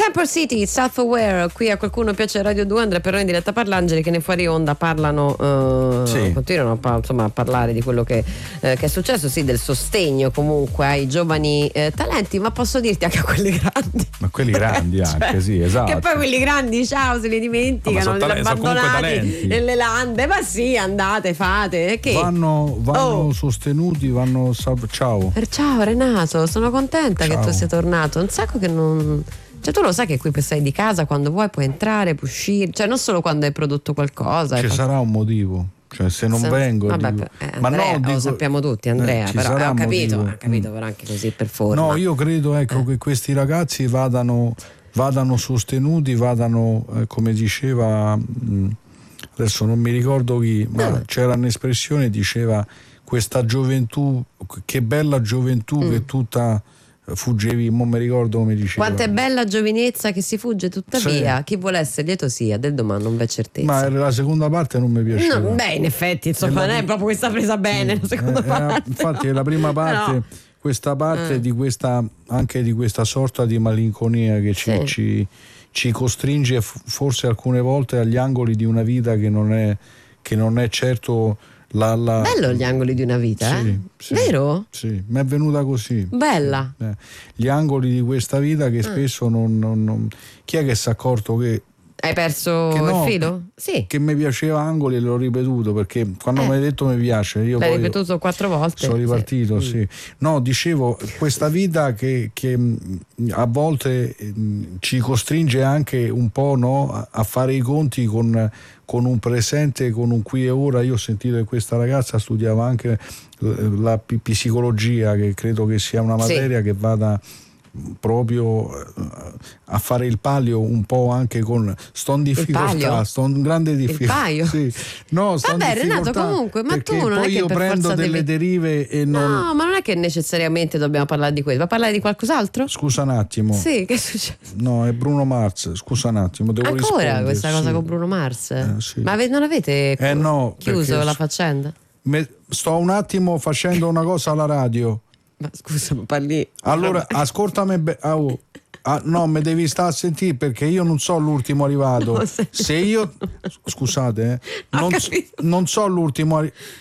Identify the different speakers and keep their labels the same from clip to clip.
Speaker 1: Temple City, Self-Aware. Qui a qualcuno piace Radio 2, Andrea Perroni, Diletta Parlangeli, che ne fuori onda parlano, continuano a parlare di quello che è successo, sì, del sostegno comunque ai giovani talenti, ma posso dirti anche a quelli grandi.
Speaker 2: Ma quelli grandi anche, sì, esatto.
Speaker 1: Che poi quelli grandi, ciao, se li dimenticano, li abbandonati nelle lande. Ma sì, andate, fate. Che?
Speaker 2: Vanno sostenuti, vanno ciao.
Speaker 1: Ciao Renato, sono contenta che tu sia tornato. Un sacco che non... Cioè, tu lo sai che qui sei di casa, quando vuoi puoi entrare, puoi uscire, cioè non solo quando hai prodotto qualcosa.
Speaker 2: Ci sarà un motivo, cioè se non vengo
Speaker 1: vabbè,
Speaker 2: dico,
Speaker 1: ma
Speaker 2: no,
Speaker 1: lo sappiamo tutti, Andrea, però ho capito però anche così per forma.
Speaker 2: No, io credo che questi ragazzi vadano sostenuti, come diceva adesso non mi ricordo chi, ma c'era un'espressione, diceva questa gioventù, che bella gioventù che tutta fuggevi, non mi ricordo come diceva.
Speaker 1: Quanto è bella giovinezza che si fugge tuttavia, sì. Chi vuole essere lieto sia, del domani non v'è certezza.
Speaker 2: Ma la seconda parte non mi piaceva.
Speaker 1: No, beh, in effetti insomma non è proprio questa presa bene, la seconda parte.
Speaker 2: Infatti è la prima parte, no. Questa parte di questa, anche di questa sorta di malinconia che ci costringe forse alcune volte agli angoli di una vita che non è certo
Speaker 1: bello gli angoli di una vita,
Speaker 2: sì,
Speaker 1: vero?
Speaker 2: Sì, mi è venuta così.
Speaker 1: Bella.
Speaker 2: Gli angoli di questa vita che spesso non... Chi è che si è accorto che
Speaker 1: hai perso il filo? Sì.
Speaker 2: Che mi piaceva Angoli e l'ho ripetuto, perché quando mi hai detto mi piace, io
Speaker 1: l'hai ripetuto 4 volte.
Speaker 2: Sono ripartito, sì. No, dicevo, questa vita che a volte ci costringe anche un po', no, a fare i conti con un presente, con un qui e ora. Io ho sentito che questa ragazza studiava anche la psicologia, che credo che sia una materia che vada proprio a fare il palio un po' anche con grande difficoltà.
Speaker 1: Il paio?
Speaker 2: Sì. No,
Speaker 1: vabbè Renato, comunque, ma tu non
Speaker 2: poi
Speaker 1: è che
Speaker 2: io
Speaker 1: per
Speaker 2: prendo
Speaker 1: forza
Speaker 2: delle derive e non...
Speaker 1: No, ma non è che necessariamente dobbiamo parlare di questo, ma parlare di qualcos'altro?
Speaker 2: Scusa un attimo.
Speaker 1: Sì, che è successo?
Speaker 2: No, è Bruno Mars, scusa un attimo, devo
Speaker 1: ancora questa cosa con Bruno Mars?
Speaker 2: Sì.
Speaker 1: Ma non avete chiuso la
Speaker 2: perché
Speaker 1: faccenda?
Speaker 2: Sto un attimo facendo una cosa alla radio.
Speaker 1: Ma scusa, ma parli...
Speaker 2: Allora, ascoltami no, mi devi stare a sentire, perché io non so l'ultimo arrivato.
Speaker 1: No,
Speaker 2: se io... Scusate, non so l'ultimo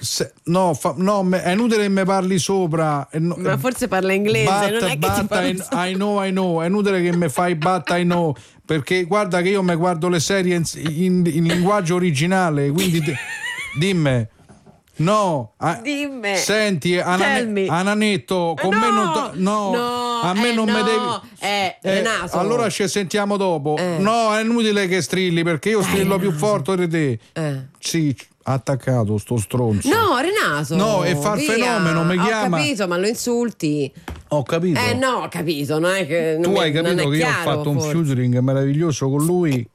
Speaker 2: è inutile che mi parli sopra.
Speaker 1: Ma forse parla inglese, non è che ti parlo
Speaker 2: I know, è inutile che mi fai I know, perché guarda che io mi guardo le serie in linguaggio originale, quindi dimmi. No,
Speaker 1: dimmi.
Speaker 2: Senti, Ananetto, con me non a me non mi devi.
Speaker 1: Renato.
Speaker 2: Allora ci sentiamo dopo. No, è inutile che strilli, perché io strillo più forte di te. Sì, attaccato sto stronzo.
Speaker 1: No, Renato.
Speaker 2: No, e fa il fenomeno, mi chiama.
Speaker 1: Ho capito, ma lo insulti.
Speaker 2: Ho capito.
Speaker 1: No, ho capito, non è che
Speaker 2: tu hai capito che io ho fatto un featuring meraviglioso con lui,